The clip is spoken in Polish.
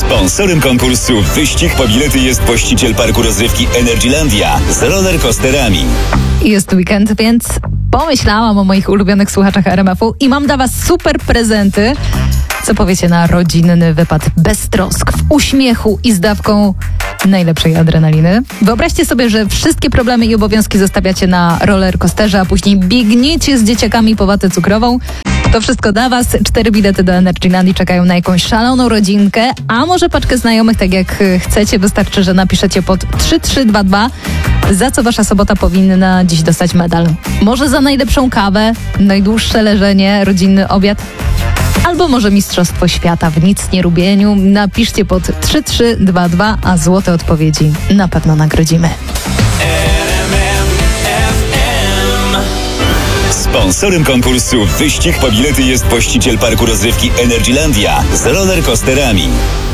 Sponsorem konkursu Wyścig po bilety jest właściciel parku rozrywki Energylandia z rollercoasterami. Jest weekend, więc pomyślałam o moich ulubionych słuchaczach RMF-u i mam dla was super prezenty. Co powiecie na rodzinny wypad bez trosk, w uśmiechu i z dawką najlepszej adrenaliny? Wyobraźcie sobie, że wszystkie problemy i obowiązki zostawiacie na rollercoasterze, a później biegniecie z dzieciakami po watę cukrową. To wszystko dla was. 4 bilety do Energylandii czekają na jakąś szaloną rodzinkę, a może paczkę znajomych, tak jak chcecie. Wystarczy, że napiszecie pod 3322, za co wasza sobota powinna dziś dostać medal. Może za najlepszą kawę, najdłuższe leżenie, rodzinny obiad, albo może Mistrzostwo Świata w nic nie robieniu. Napiszcie pod 3322, a złote odpowiedzi na pewno nagrodzimy. Sponsorem konkursu Wyścig po bilety jest właściciel parku rozrywki Energylandia z rollercoasterami.